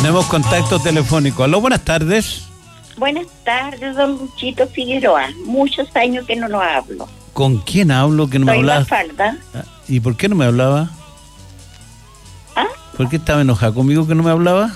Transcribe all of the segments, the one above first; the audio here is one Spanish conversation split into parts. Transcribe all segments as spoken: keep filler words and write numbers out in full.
Tenemos contacto telefónico. Aló, buenas tardes. Buenas tardes, don Luchito Figueroa. Muchos años que no lo hablo. ¿Con quién hablo que no me Soy hablaba? Mafalda. ¿Y por qué no me hablaba? ¿Ah? ¿Por qué estaba enojada conmigo que no me hablaba?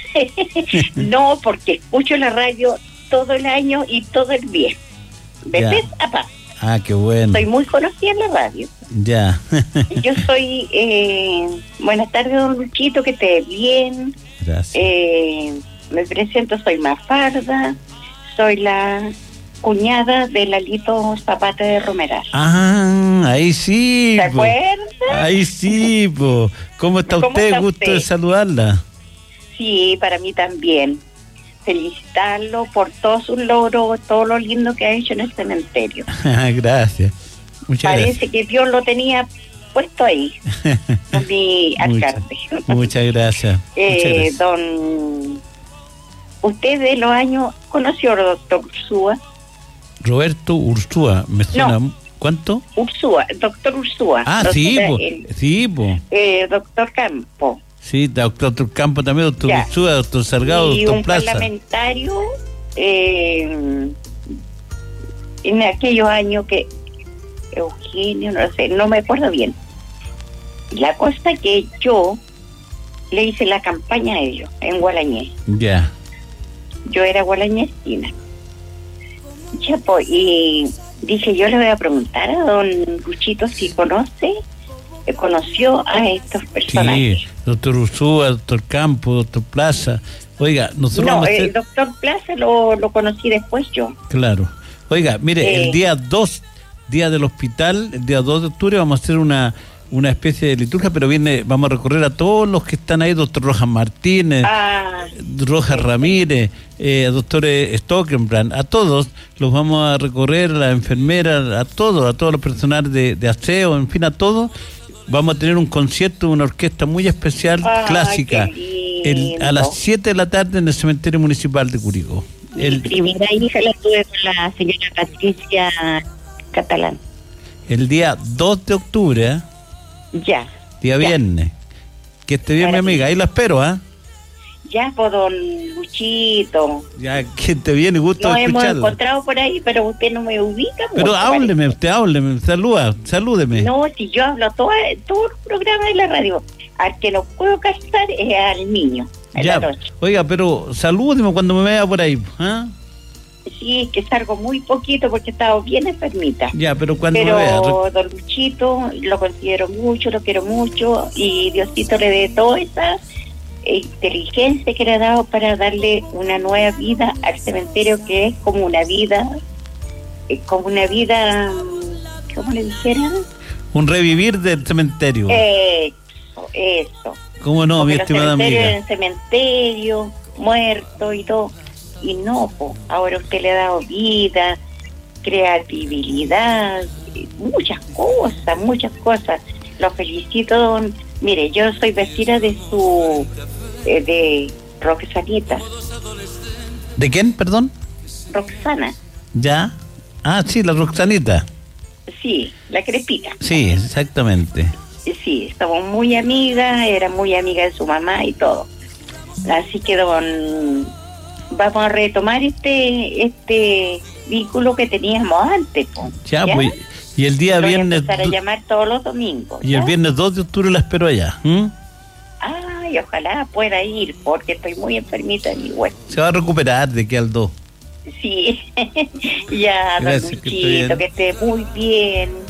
No, porque escucho la radio todo el año y todo el día. ¿De Ya. vez a paz? Ah, qué bueno. Soy muy conocida en la radio. Ya. Yo soy... Eh, buenas tardes, don Luchito, que esté bien. Gracias. Eh, me presento, soy Mafalda. Soy la cuñada de Lalito Zapata de Romeral. Ah, ahí sí. ¿Se po. acuerda? Ahí sí, po. ¿Cómo está ¿Cómo usted? está Gusto usted? de saludarla. Sí, para mí también. Felicitarlo por todos sus logros, todo lo lindo que ha hecho en el cementerio. Gracias. Muchas Parece que Dios lo tenía puesto ahí, gracias. mi alcalde. Muchas gracias. Eh, Muchas gracias. don, usted de los años conoció al doctor Ursúa. Roberto Ursúa, me suena. No. ¿Cuánto? Ursúa, el doctor Ursúa. Ah, doctor, sí, po. el, Sí, po. eh, doctor Campo. Sí, doctor Campo también, doctor Ya. Ursúa, doctor Salgado, Y doctor un Plaza. parlamentario eh, en aquellos años que Eugenio, no sé, no me acuerdo bien. La cosa que yo le hice la campaña a ellos en Gualañé. Ya. Yo era gualañestina. Ya, pues, y dije, yo le voy a preguntar a don Luchito si conoce, eh, conoció a estos personajes. Sí, doctor Ursúa, doctor Campo, doctor Plaza. Oiga, nosotros No, vamos a el hacer... doctor Plaza lo, lo conocí después yo. Claro. Oiga, mire, Eh. el día dos, día del hospital, el día dos de octubre, vamos a hacer una una especie de liturgia, pero viene, vamos a recorrer a todos los que están ahí, doctor Rojas Martínez, Ah, Rojas Ramírez, eh, doctor Stockenbrand, a todos los vamos a recorrer, a la enfermera, a todos, a todos los personal de, de aseo, en fin, a todos. Vamos a tener un concierto de una orquesta muy especial, ay, clásica, qué el, lindo. a las siete de la tarde en el cementerio municipal de Curicó. Mi El, primera hija la tuve con la señora Patricia Catalán. el día dos de octubre, ¿eh? Ya. Día Ya. viernes. Que esté bien, mi Maravilla. amiga. Ahí la espero, ¿ah? Ya, por don Luchito. Ya, que esté bien y gusto Nos de hemos escucharla. encontrado por ahí, pero usted no me ubica. Pero mucho, hábleme, usted hábleme, saluda, salúdeme. parece. No, si yo hablo todo, todo el programa de la radio. Al que no puedo casar es al niño, en Ya, la noche. oiga, pero salúdeme cuando me vea por ahí, ¿ah? Sí, es que salgo muy poquito porque he estado bien enfermita. Ya, pero cuando me vea. Pero don Luchito lo considero mucho, lo quiero mucho y Diosito le dé toda esa inteligencia que le ha dado para darle una nueva vida al cementerio, que es como una vida, eh, como una vida, ¿cómo le dijeran? Un revivir del cementerio. Eso, eso. ¿Cómo no, Porque mi los estimada cementerios amiga? en cementerio, muerto y todo. Y no, po, ahora usted le ha dado vida, creatividad, muchas cosas, muchas cosas. Lo felicito, don. Mire, yo soy vecina de su, eh, de Roxanita, ¿De quién, perdón? Roxana, Ya. Ah, sí, la Roxanita. sí, la crepita. Sí, exactamente. Sí, estamos muy amigas, era muy amiga de su mamá y todo. Así que, don, vamos a retomar este este vínculo que teníamos antes, po, Ya, pues. Y el día Lo voy a viernes. empezar a do- llamar todos los domingos. Y el ¿ya? viernes dos de octubre la espero allá. ¿m? Ay, ojalá pueda ir, porque estoy muy enfermita de mi hueso. Se va a recuperar de que al dos. Sí, ya, don Gracias, que esté Luchito, bien. que esté muy bien.